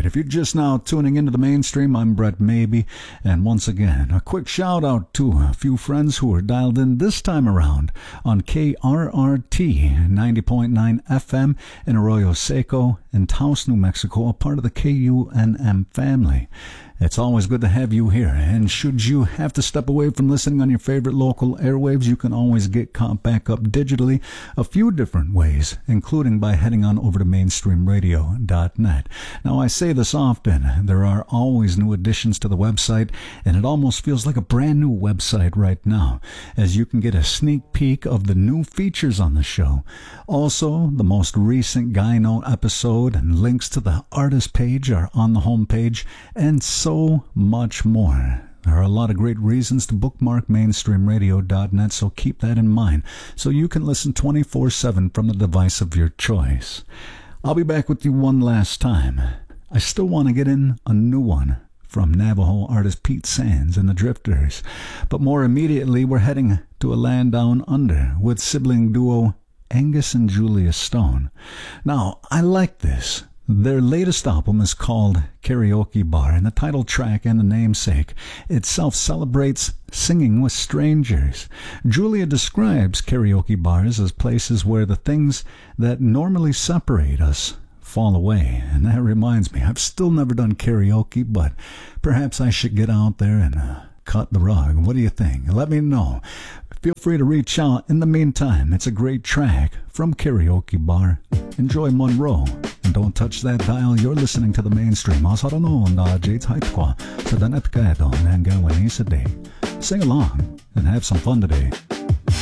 right. If you're just now tuning into the mainstream, I'm Brett Maybe. And once again, a quick shout out to a few friends who are dialed in this time around on KRRT 90.9 FM in Arroyo Seco in Taos, New Mexico, a part of the KUNM family. It's always good to have you here, and should you have to step away from listening on your favorite local airwaves, you can always get caught back up digitally a few different ways, including by heading on over to mainstreamradio.net. Now, I say this often, there are always new additions to the website, and it almost feels like a brand new website right now, as you can get a sneak peek of the new features on the show. Also, the most recent Guy Note episode and links to the artist page are on the homepage, and so much more. There are a lot of great reasons to bookmark mainstreamradio.net, so keep that in mind so you can listen 24/7 from the device of your choice. I'll be back with you one last time. I still want to get in a new one from Navajo artist Pete Sands and the Drifters, but more immediately we're heading to a land down under with sibling duo Angus and Julia Stone. Now, I like this. Their latest album is called Karaoke Bar, and the title track and the namesake itself celebrates singing with strangers. Julia describes karaoke bars as places where the things that normally separate us fall away. And that reminds me, I've still never done karaoke, but perhaps I should get out there and cut the rug. What do you think? Let me know. Feel free to reach out. In the meantime, it's a great track from Karaoke Bar. Enjoy Monroe. And don't touch that dial. You're listening to the mainstream. Sing along and have some fun today.